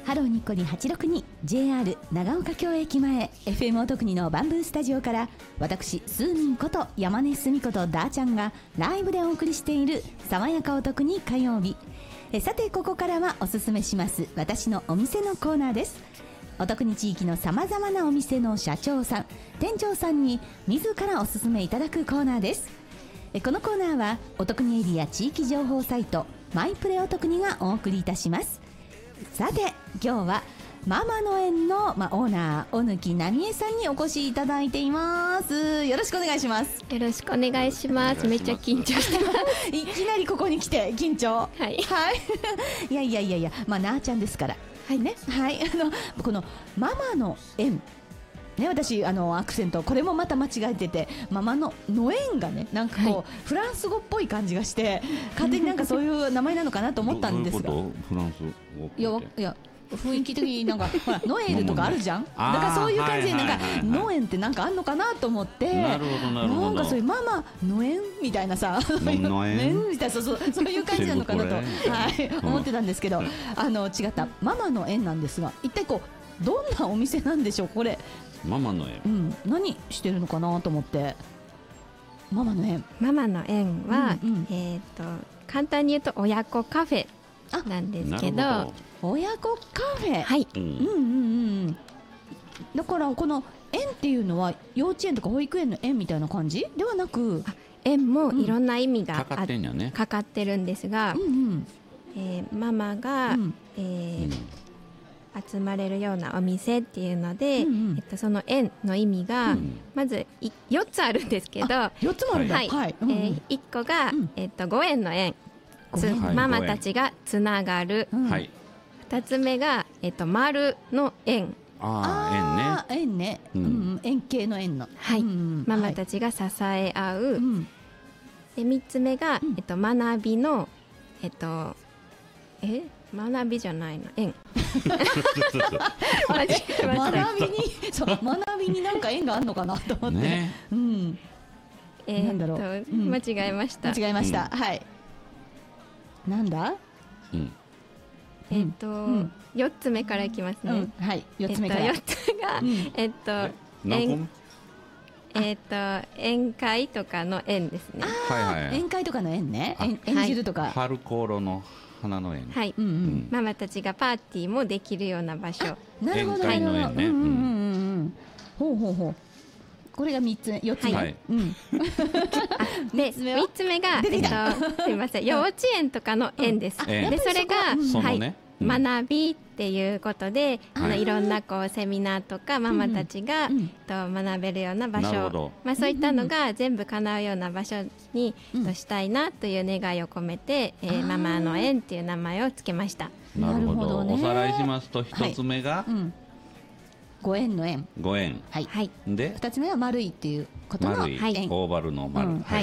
ハローニッコリ862 JR 長岡京駅前 FM おとくにのバンブースタジオから私スーミンこと山根すみことダーちゃんがライブでお送りしている爽やかおとくに火曜日。さてここからはおすすめします私のお店のコーナーです。おとくに地域のさまざまなお店の社長さん店長さんに自らおすすめいただくコーナーです。このコーナーはおとくにエリア地域情報サイトマイプレおとくにがお送りいたします。さて今日はママの園の、オーナー小貫奈美恵さんにお越しいただいています。よろしくお願いします。 よろしくお願いします。めっちゃ緊張してますいきなりここに来て緊張。 はい、 はい、いやなあちゃんですからはいね、はい、このママの園ね、私アクセントこれもまた間違えててママのの園がねなんかこう、フランス語っぽい感じがして勝手になんかそういう名前なのかなと思ったんですがどういうことフランス語っていや雰囲気的になんかほらノエルとかあるじゃんだからそういう感じでなんか農園ってなんかあんのかなと思ってなんかそういうママ農園みたいなさ農園みたいなそういう感じなのかなと、はい、思ってたんですけど違ったママの園なんですが一体こうどんなお店なんでしょうこれママの園、 何してるのかなと思ってママの園は、簡単に言うと親子カフェなんですけど親子カフェはい、 だからこの園っていうのは幼稚園とか保育園の園みたいな感じではなく園もいろんな意味がかかってんやねかかってるんですが、ママが、集まれるようなお店っていうので、その園の意味が、まず4つあるんですけど 4つもあるんだ、 はい1個が、ご縁の園、ママたちがつながる、2つ目が、丸の園、 園ね、円形の園の、 ママたちが支え合う、で3つ目が、学びの学びじゃないの園学びになんか縁があるのかなと思って、ね、なんだろう、 間違えました、 はいなんだ、 4つ目からいきますね、 4つ目から、 4つが宴会とかの園ですね。 宴会とかの園ね、演じるとか、 春コの花の園、 ママたちがパーティーもできるような場所、 なるほど宴会の園ね、 ほうこれが3つ目4つ目、 で3つ目がすみません幼稚園とかの園です。でそれが学びっていうことで、いろんなこうセミナーとかママたちが学べるような場所、そういったのが全部叶うような場所にしたいなという願いを込めて、ママの園っていう名前をつけました。 なるほど、おさらいしますと1つ目がご縁の園、 ご縁、 で2つ目は丸いっていうことの丸い、オーバルの丸、